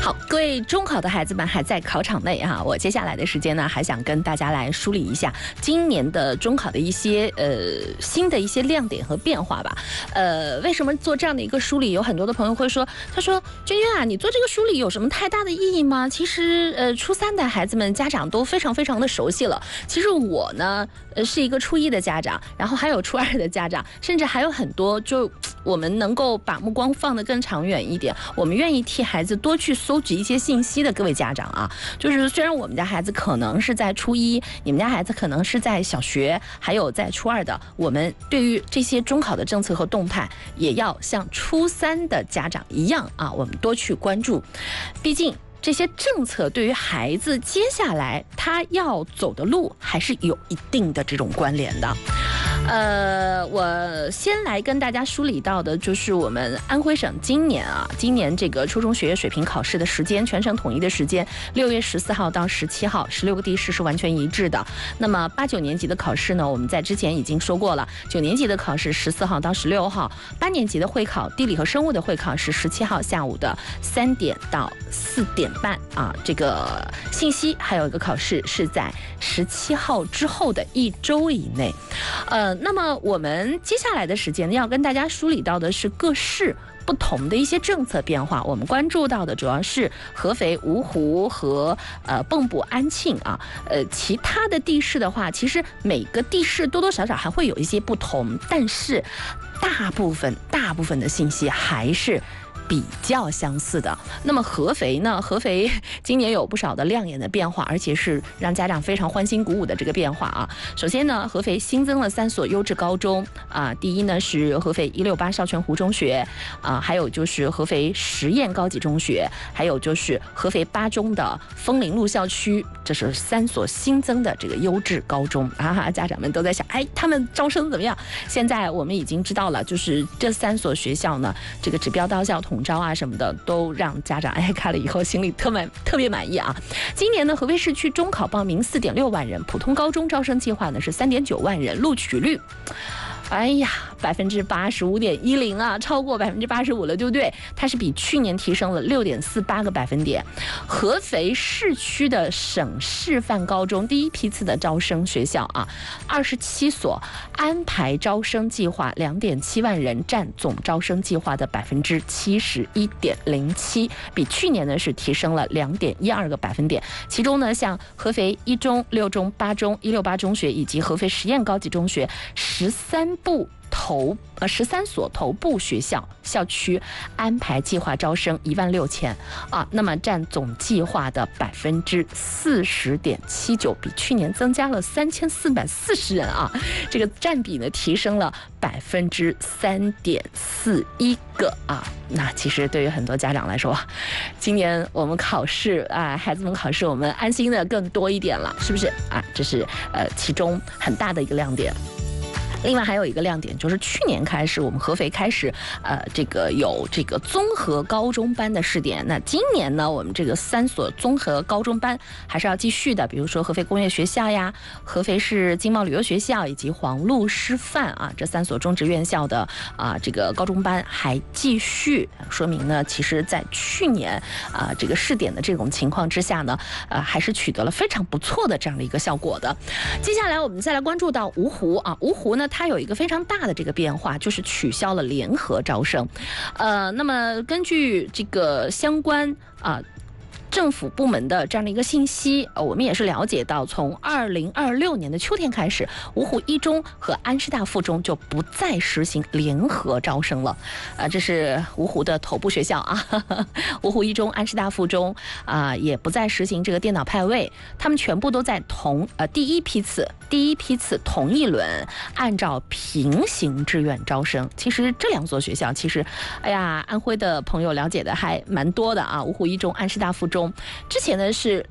好，各位中考的孩子们还在考场内哈，我接下来的时间呢，还想跟大家来梳理一下今年的中考的一些新的一些亮点和变化吧。为什么做这样的一个梳理？有很多的朋友会说，他说娟娟啊，你做这个梳理有什么太大的意义吗？其实初三的孩子们家长都非常的熟悉了。其实我呢是一个初一的家长，然后还有初二的家长，甚至还有很多就我们能够把目光放得更长远一点，我们愿意替孩子多去搜集一些信息的各位家长啊，就是虽然我们家孩子可能是在初一，你们家孩子可能是在小学，还有在初二的，我们对于这些中考的政策和动态，也要像初三的家长一样啊，我们多去关注，毕竟这些政策对于孩子接下来他要走的路还是有一定的这种关联的。我先来跟大家梳理到的就是我们安徽省今年这个初中学业水平考试的时间，全省统一的时间，6月14号到17号，16个地市是完全一致的。那么8、9年级的考试呢，我们在之前已经说过了，9年级的考试14号到16号，8年级的会考，地理和生物的会考是17号下午的3点到4点半啊。这个信息还有一个考试是在17号之后的1周以内。那么我们接下来的时间要跟大家梳理到的是各市不同的一些政策变化，我们关注到的主要是合肥、芜湖和蚌埠、安庆啊。其他的地市的话，其实每个地市多多少少还会有一些不同，但是大部分的信息还是比较相似的。那么合肥呢？合肥今年有不少的亮眼的变化，而且是让家长非常欢欣鼓舞的这个变化啊。首先呢，合肥新增了3所优质高中啊。第一呢是合肥168孝全湖中学啊，还有就是合肥实验高级中学，还有就是合肥8中的枫林路校区，这是3所新增的这个优质高中啊。家长们都在想，他们招生怎么样？现在我们已经知道了，就是这3所学校呢，这个指标到校统招啊什么的，都让家长看了以后心里特别满意啊。今年呢，合肥市区中考报名4.6万人，普通高中招生计划呢是3.9万人，录取率85.10%啊，超过85%了，对不对？它是比去年提升了6.48个百分点。合肥市区的省示范高中第一批次的招生学校啊，27所，安排招生计划2.7万人，占总招生计划的71.07%，比去年呢是提升了2.12个百分点。其中呢，像合肥1中、6中、8中、168中学以及合肥实验高级中学13所头部学校校区安排计划招生16000啊，那么占总计划的40.79%，比去年增加了3440人啊，这个占比呢提升了3.41%啊。那其实对于很多家长来说，今年我们考试孩子们考试我们安心的更多一点了，是不是啊？这是其中很大的一个亮点。另外还有一个亮点，就是去年开始我们合肥开始这个有这个综合高中班的试点。那今年呢，我们这个3所综合高中班还是要继续的，比如说合肥工业学校呀、合肥市经贸旅游学校以及黄路师范啊，这3所中职院校的这个高中班还继续，说明呢，其实在去年这个试点的这种情况之下呢，还是取得了非常不错的这样的一个效果的。接下来我们再来关注到芜湖啊，芜湖呢，它有一个非常大的这个变化，就是取消了联合招生。那么根据这个相关政府部门的这样的一个信息，我们也是了解到，从2026年的秋天开始，芜湖一中和安师大附中就不再实行联合招生了。这是芜湖的头部学校啊，芜湖一中、安师大附中也不再实行这个电脑派位，他们全部都在第一批次同一轮按照平行志愿招生。其实这2所学校，其实安徽的朋友了解的还蛮多的啊，芜湖一中、安师大附中。之前呢是